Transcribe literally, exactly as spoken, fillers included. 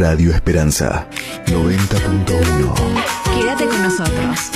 Radio Esperanza noventa punto uno. Quédate con nosotros.